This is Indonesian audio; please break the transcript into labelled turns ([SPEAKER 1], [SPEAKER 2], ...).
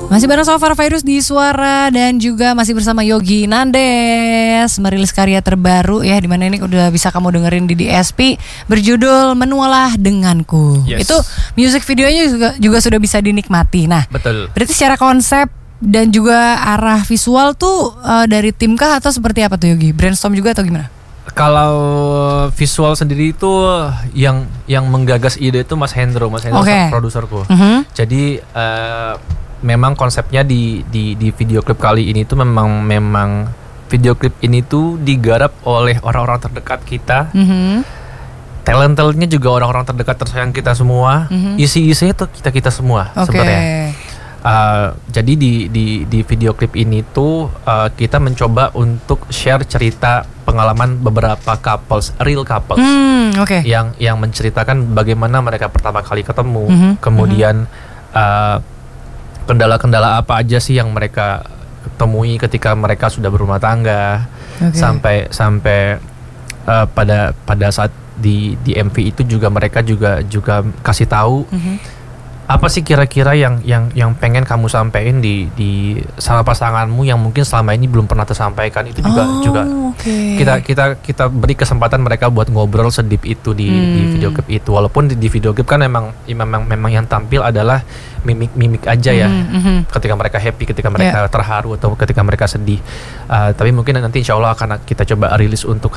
[SPEAKER 1] Masih bareng Sofar Virus di Suara dan juga masih bersama Yogi Nandes merilis karya terbaru ya, dimana ini udah bisa kamu dengerin di DSP berjudul Menualah Denganku.
[SPEAKER 2] Yes.
[SPEAKER 1] Itu music videonya juga sudah bisa dinikmati. Nah,
[SPEAKER 2] Betul.
[SPEAKER 1] berarti secara konsep dan juga arah visual tuh dari tim kah atau seperti apa tuh Yogi? Brainstorm juga atau gimana?
[SPEAKER 2] Kalau visual sendiri itu yang menggagas ide itu Mas Hendro
[SPEAKER 1] Okay.
[SPEAKER 2] produserku.
[SPEAKER 1] Jadi
[SPEAKER 2] Jadi memang konsepnya di video klip kali ini tuh memang video klip ini tuh digarap oleh orang-orang terdekat kita. Talent-talentnya juga orang-orang terdekat tersayang kita semua. Isi-isinya tuh kita semua sebenarnya. Jadi di video klip ini tuh kita mencoba untuk share cerita pengalaman beberapa real couples yang menceritakan bagaimana mereka pertama kali ketemu, kemudian kendala-kendala apa aja sih yang mereka temui ketika mereka sudah berumah tangga, sampai pada saat di MV itu juga mereka juga kasih tahu apa sih kira-kira yang pengen kamu sampaikan di sama pasanganmu yang mungkin selama ini belum pernah tersampaikan. Itu juga kita beri kesempatan mereka buat ngobrol sedip itu di video klip itu. Walaupun di video klip kan memang yang tampil adalah mimik aja ya. Ketika mereka happy, ketika mereka terharu atau ketika mereka sedih. Tapi mungkin nanti insya Allah akan kita coba rilis untuk